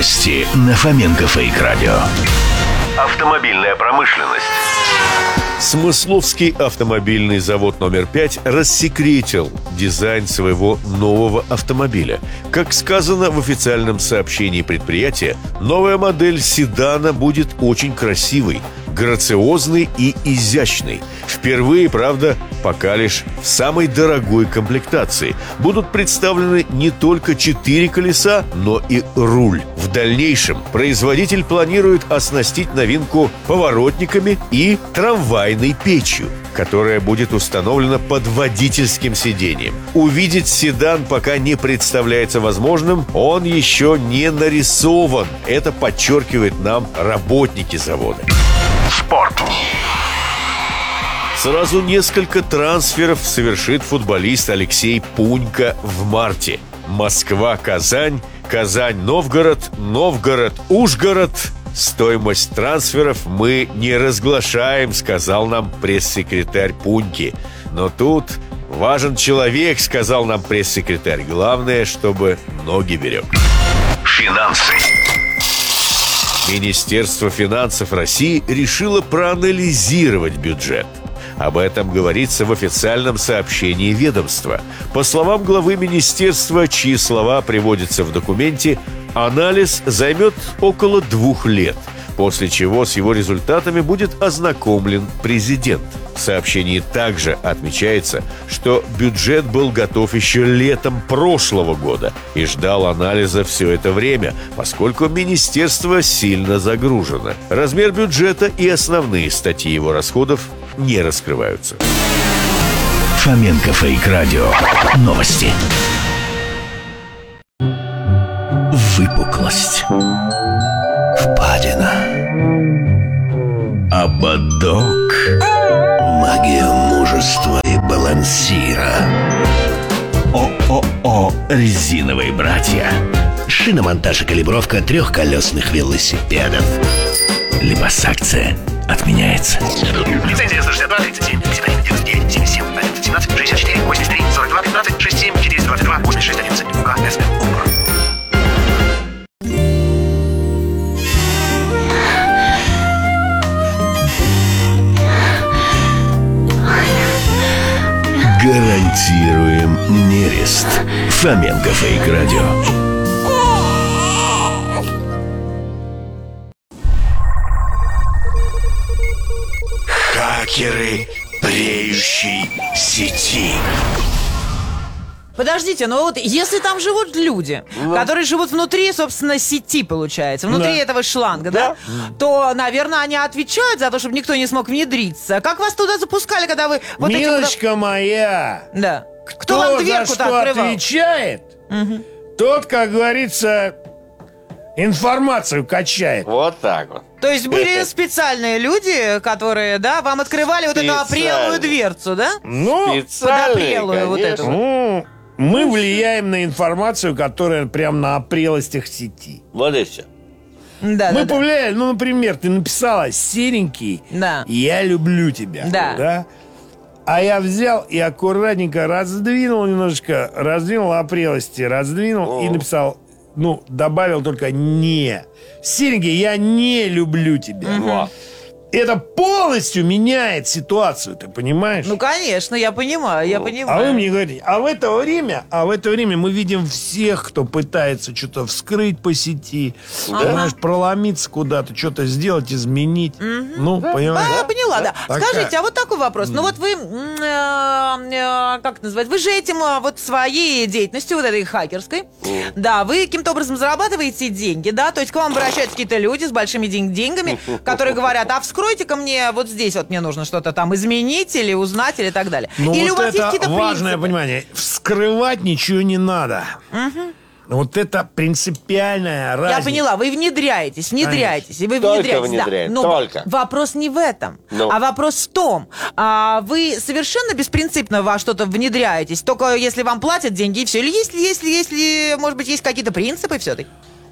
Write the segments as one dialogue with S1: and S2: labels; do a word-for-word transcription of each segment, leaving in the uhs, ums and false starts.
S1: Новости на Фоменко Фейк Радио.
S2: Автомобильная промышленность.
S3: Смысловский автомобильный завод номер пять рассекретил дизайн своего нового автомобиля. Как сказано в официальном сообщении предприятия, новая модель седана будет очень красивой, грациозный и изящный. Впервые, правда, пока лишь в самой дорогой комплектации. Будут представлены не только четыре колеса, но и руль. В дальнейшем производитель планирует оснастить новинку поворотниками и трамвайной печью, которая будет установлена под водительским сиденьем. Увидеть седан пока не представляется возможным, он еще не нарисован. Это подчеркивает нам работники завода.
S2: Спорт.
S3: Сразу несколько трансферов совершит футболист Алексей Пунько в марте. Москва-Казань, Казань-Новгород, Новгород-Ужгород. Стоимость трансферов мы не разглашаем, сказал нам пресс-секретарь Пуньки. Но тут важен человек, сказал нам пресс-секретарь. Главное, чтобы ноги берег.
S2: Финансы.
S3: Министерство финансов России решило проанализировать бюджет. Об этом говорится в официальном сообщении ведомства. По словам главы министерства, чьи слова приводятся в документе, анализ займет около двух лет, после чего с его результатами будет ознакомлен президент. В сообщении также отмечается, что бюджет был готов еще летом прошлого года и ждал анализа все это время, поскольку министерство сильно загружено. Размер бюджета и основные статьи его расходов не раскрываются.
S1: Фоменко Фейк Радио. Новости. Выпуклость. Впадина. Ободок. Магия мужества и балансира. ООО «Резиновые братья». Шиномонтаж и калибровка трехколесных велосипедов. Липосакция отменяется.
S4: Лицензия сто шестьдесят два тридцать семь девяносто девять семьдесят семь одиннадцать семнадцать шестьдесят четыре восемьдесят три сорок два пятнадцать шестьдесят семь четыреста двадцать два восемьдесят шесть одиннадцать УК СМ УК.
S1: Гарантируем нерест. Фоменко Фейк Радио. Хакеры бреющей сети.
S5: Подождите, но вот если там живут люди, ну, которые живут внутри, собственно, сети, получается, внутри да. этого шланга, да. да, то, наверное, они отвечают за то, чтобы никто не смог внедриться. Как вас туда запускали, когда вы... Вот
S6: Милочка
S5: этим...
S6: моя!
S5: Да. Кто,
S6: Кто
S5: вам
S6: за что
S5: открывал?
S6: Отвечает, угу. тот, как говорится, информацию качает.
S7: Вот так вот.
S5: То есть были специальные люди, которые, да, вам открывали вот эту опрелую дверцу, да?
S6: Ну,
S5: подопрелую вот эту.
S6: Ну, мы влияем на информацию, которая прям на опрелостях сети.
S7: Вот и все.
S5: Да,
S6: мы
S5: да,
S6: повлияли, да. ну, например, ты написала «Серенький,
S5: да.
S6: я люблю тебя».
S5: Да.
S6: да? А я взял и аккуратненько раздвинул немножечко, раздвинул опрелости, раздвинул О. и написал, ну, добавил только «не». «Серенький, я не люблю тебя».
S5: Угу.
S6: Это полностью меняет ситуацию, ты понимаешь?
S5: Ну, конечно, я понимаю, я понимаю.
S6: А вы мне говорите, а в это время, а в это время мы видим всех, кто пытается что-то вскрыть по сети, ага. знаешь, проломиться куда-то, что-то сделать, изменить.
S5: Угу.
S6: Ну,
S5: да.
S6: понимаешь?
S5: А, поняла, да.
S6: да.
S5: Скажите,
S6: Такая.
S5: а вот такой вопрос. Mm. Ну, вот вы, э, э, как это называть, вы же этим, вот своей деятельностью, вот этой хакерской, mm. да, вы каким-то образом зарабатываете деньги, да, то есть к вам обращаются какие-то люди с большими день- деньгами, которые говорят, а вскройте Откройте-ка мне вот здесь вот мне нужно что-то там изменить или узнать или так далее.
S6: Ну
S5: или
S6: вот
S5: у вас
S6: это
S5: есть какие-то
S6: важное
S5: принципы?
S6: понимание. Вскрывать ничего не надо.
S5: Угу.
S6: Вот это принципиальная разница.
S5: Я поняла, вы внедряетесь, внедряетесь, и вы
S7: Только
S5: внедряетесь.
S7: внедряем,
S5: да. Но
S7: только.
S5: вопрос не в этом, ну. а вопрос в том, а вы совершенно беспринципно во что-то внедряетесь, только если вам платят деньги и все, или если, если, если, может быть, есть какие-то принципы все-таки?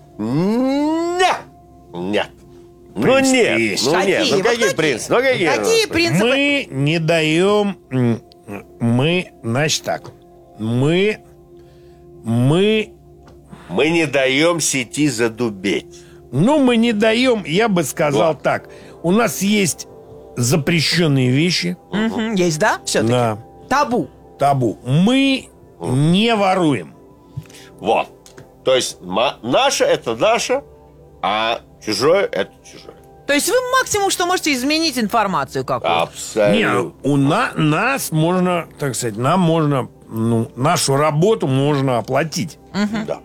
S7: Нет. Нет.
S6: Ну нет, есть.
S7: ну
S5: какие?
S7: нет, ну
S5: вот
S7: какие
S5: какие?
S7: принципы? Ну какие?
S5: Какие принципы?
S6: Мы не даем, мы, значит так, мы, мы
S7: Мы не даем сети задубеть.
S6: Ну, мы не даем, я бы сказал
S7: Вот.
S6: так. У нас есть запрещенные вещи.
S5: Мгм, есть, да? Все-таки.
S6: Да.
S5: Табу.
S6: Табу. Мы не воруем.
S7: Вот. То есть ма- наше это наше, а чужое это чужое.
S5: То есть вы максимум, что можете изменить информацию какую-то.
S6: Не,
S7: Абсолютно.
S6: у на, нас можно, так сказать, нам можно, ну, нашу работу можно оплатить.
S7: Да.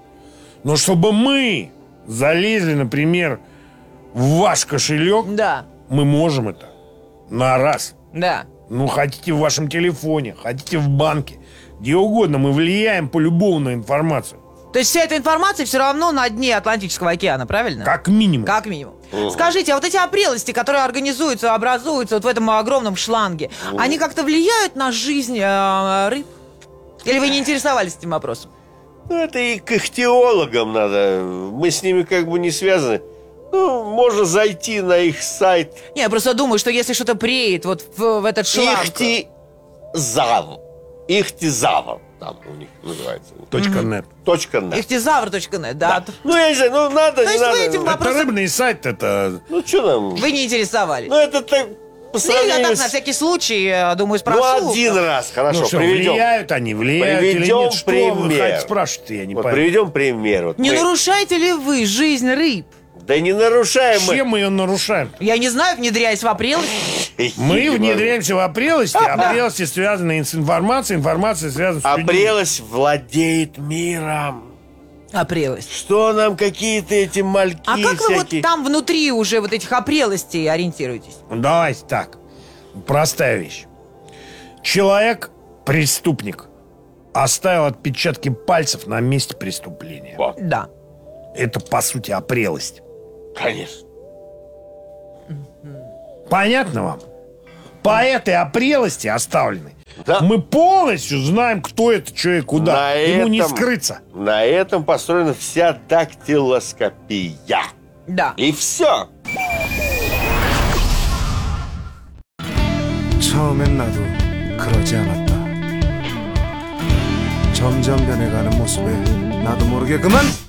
S6: Но чтобы мы залезли, например, в ваш кошелек,
S5: Да,
S6: мы можем это на раз.
S5: да.
S6: Ну, хотите в вашем телефоне, хотите в банке, где угодно. Мы влияем по-любому на информацию.
S5: То есть вся эта информация все равно на дне Атлантического океана, правильно?
S6: Как минимум.
S5: Как минимум. Скажите, а вот эти опрелости, которые организуются, образуются вот в этом огромном шланге, они как-то влияют на жизнь э, рыб? Или вы не интересовались этим вопросом?
S7: Ну, это и к ихтиологам надо. Мы с ними как бы не связаны. Ну, можно зайти на их сайт.
S5: Не, я просто думаю, что если что-то преет вот в, в этот шланг...
S7: Ихтизав. Ихтизавр. Там у них называется.
S6: Точка нет.
S7: Точка нет.
S5: Ихтизавр точка нет, да?
S7: Ну, я не знаю, ну надо,
S5: То
S7: не
S5: есть вы
S7: надо.
S5: этим
S6: Это
S5: вопросом-
S6: рыбный сайт, это...
S7: Ну, что нам?
S5: Вы не интересовались?
S7: Ну, это так по
S5: Ну, я
S7: сравнению
S5: так,
S7: с-
S5: на всякий случай, э, думаю, спрошу.
S7: Ну, один раз, хорошо,
S6: Ну что,
S7: приведем.
S6: влияют они, влияют или
S7: Приведем
S6: нет? Что вы
S7: пример.
S6: хотите спрашивать, я не
S7: Вот
S6: понимаю.
S7: приведем пример. Вот
S5: Не
S7: мы-
S5: нарушаете ли вы жизнь рыб?
S7: Да не нарушаем мы.
S6: Чем мы ее нарушаем?
S5: Я не знаю, внедряясь в опрелость.
S6: Мы внедряемся в опрелости, опрелости связаны с информацией, информация связана с людьми.
S7: Опрелость владеет миром.
S5: Опрелость.
S7: Что нам какие-то эти мальки
S5: А как вы вот
S7: всякие?
S5: там внутри уже вот этих опрелостей ориентируетесь?
S6: Давайте так. Простая вещь. Человек, преступник, оставил отпечатки пальцев на месте преступления.
S7: Вот,
S5: Да.
S6: Это, по сути, опрелость.
S7: конечно.
S6: Понятно вам? По этой опрелости оставленной
S7: Да.
S6: мы полностью знаем, кто это человек, куда.
S7: На
S6: Ему не
S7: этом-
S6: скрыться.
S7: На этом построена вся дактилоскопия.
S5: Да.
S7: И все.
S8: 처음엔 나도 그러지 않았다. 점점 변해가는 모습에 나도 모르게 그만